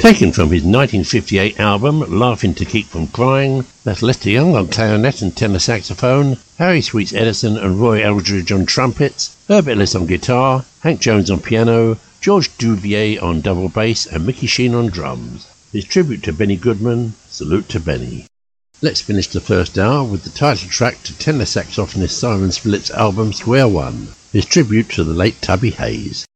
Taken from his 1958 album Laughing to Keep From Crying, that's Lester Young on clarinet and tenor saxophone, Harry Sweets Edison and Roy Eldridge on trumpets, Herb Ellis on guitar, Hank Jones on piano, George Duvier on double bass and Mickey Sheen on drums. His tribute to Benny Goodman, Salute to Benny. Let's finish the first hour with the title track to tenor saxophonist Simon Spillet's album Square One, his tribute to the late Tubby Hayes.